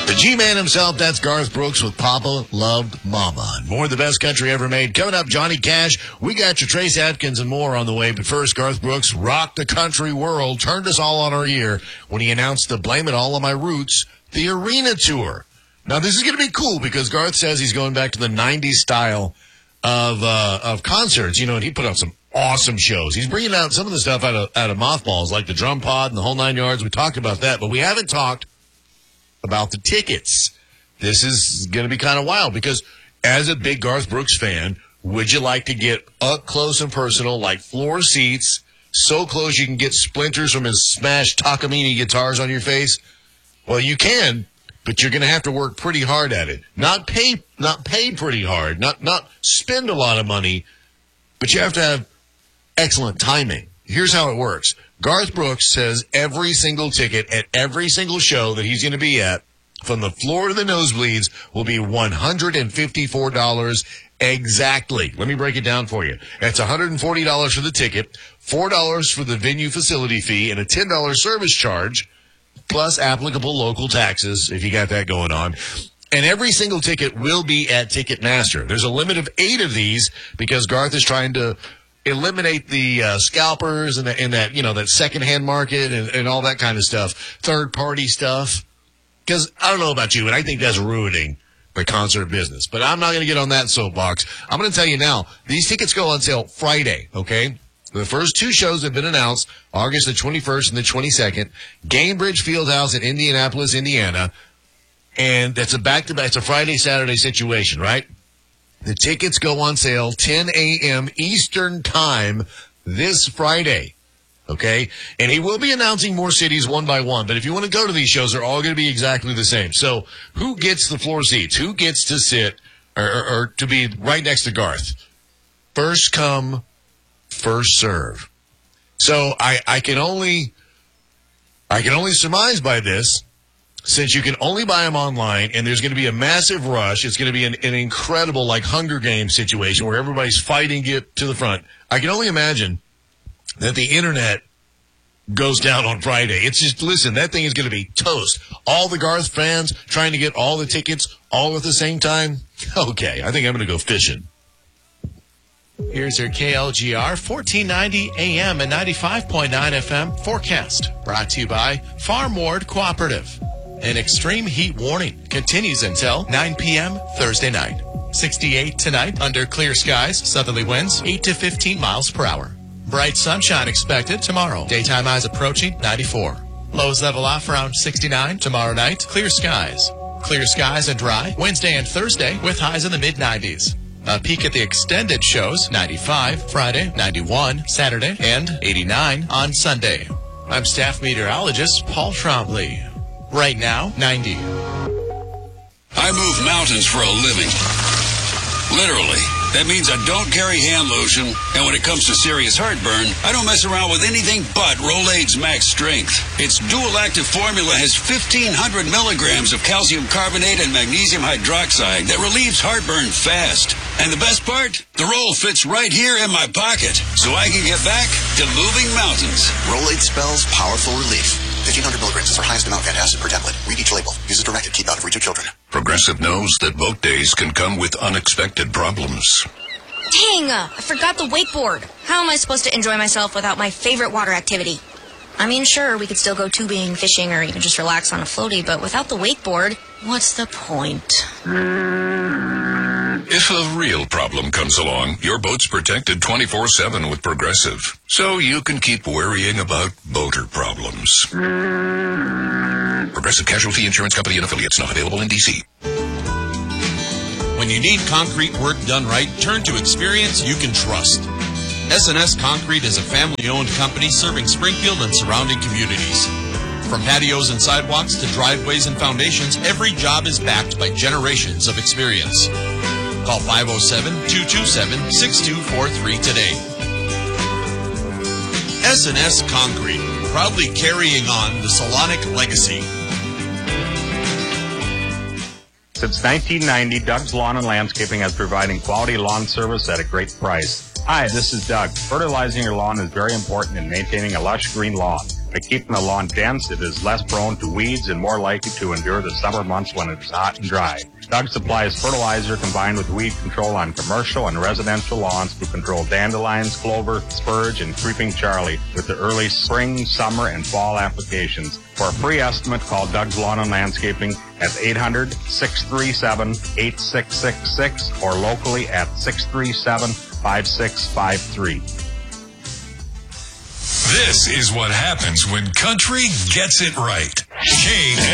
The G-Man himself, that's Garth Brooks with Papa Loved Mama. And more of the best country ever made. Coming up, Johnny Cash. We got your Trace Adkins and more on the way. But first, Garth Brooks rocked the country world, turned us all on our ear when he announced the Blame It All on My Roots, the arena tour. Now, this is going to be cool because Garth says he's going back to the 90s style of concerts. You know, and he put on some awesome shows. He's bringing out some of the stuff out of mothballs, like the Drum Pod and the whole 9 yards. We talked about that, but we haven't talked about the tickets. This is going to be kind of wild because as a big Garth Brooks fan, would you like to get up close and personal, like floor seats, so close you can get splinters from his smashed Takamine guitars on your face? Well, you can, but you're going to have to work pretty hard at it. Not pay pretty hard, not spend a lot of money, but you have to have excellent timing. Here's how it works. Garth Brooks says every single ticket at every single show that he's going to be at, from the floor to the nosebleeds, will be $154 exactly. Let me break it down for you. That's $140 for the ticket, $4 for the venue facility fee, and a $10 service charge, plus applicable local taxes, if you got that going on. And every single ticket will be at Ticketmaster. There's a limit of 8 of these because Garth is trying to eliminate the scalpers and that, you know, that secondhand market and all that kind of stuff, third-party stuff. Because I don't know about you, but I think that's ruining the concert business. But I'm not going to get on that soapbox. I'm going to tell you now, these tickets go on sale Friday, okay? The first 2 shows have been announced, August the 21st and the 22nd, Gainbridge Fieldhouse in Indianapolis, Indiana. And that's a back-to-back, it's a Friday-Saturday situation, right? The tickets go on sale 10 a.m. Eastern Time this Friday, okay? And he will be announcing more cities one by one, but if you want to go to these shows, they're all going to be exactly the same. So who gets the floor seats? Who gets to sit or to be right next to Garth? First come, first serve. So I can only surmise by this, since you can only buy them online and there's going to be a massive rush, it's going to be an incredible, like, Hunger Games situation where everybody's fighting to get to the front. I can only imagine that the internet goes down on Friday. It's just, listen, that thing is going to be toast. All the Garth fans trying to get all the tickets all at the same time. Okay, I think I'm going to go fishing. Here's your KLGR 1490 AM and 95.9 FM forecast. Brought to you by Farm Ward Cooperative. An extreme heat warning continues until 9 p.m. Thursday night. 68 tonight under clear skies, southerly winds 8 to 15 miles per hour. Bright sunshine expected tomorrow. Daytime highs approaching 94. Lows level off around 69 tomorrow night. Clear skies. Clear skies and dry Wednesday and Thursday with highs in the mid-90s. A peek at the extended shows, 95 Friday, 91 Saturday, and 89 on Sunday. I'm staff meteorologist Paul Trombley. Right now, 90. I move mountains for a living. Literally. That means I don't carry hand lotion, and when it comes to serious heartburn, I don't mess around with anything but Rolaids Max Strength. Its dual-active formula has 1,500 milligrams of calcium carbonate and magnesium hydroxide that relieves heartburn fast. And the best part? The roll fits right here in my pocket, so I can get back to moving mountains. Rolaids spells powerful relief. 1,500 milligrams is our highest amount of acid per tablet. Read each label. Use as directed. Keep out of reach of children. Progressive knows that boat days can come with unexpected problems. Dang, I forgot the wakeboard. How am I supposed to enjoy myself without my favorite water activity? I mean, sure, we could still go tubing, fishing, or even just relax on a floaty, but without the wakeboard, what's the point? If a real problem comes along, your boat's protected 24/7 with Progressive, so you can keep worrying about boater problems. Progressive Casualty Insurance Company and Affiliates, not available in D.C. When you need concrete work done right, turn to experience you can trust. S&S Concrete is a family-owned company serving Springfield and surrounding communities. From patios and sidewalks to driveways and foundations, every job is backed by generations of experience. Call 507-227-6243 today. S&S Concrete, proudly carrying on the Solonic legacy. Since 1990, Doug's Lawn and Landscaping has providing quality lawn service at a great price. Hi, this is Doug. Fertilizing your lawn is very important in maintaining a lush green lawn. By keeping the lawn dense, it is less prone to weeds and more likely to endure the summer months when it is hot and dry. Doug supplies fertilizer combined with weed control on commercial and residential lawns to control dandelions, clover, spurge, and creeping Charlie with the early spring, summer, and fall applications. For a free estimate, call Doug's Lawn and Landscaping at 800-637-8666 or locally at 637-5653. This is what happens when country gets it right.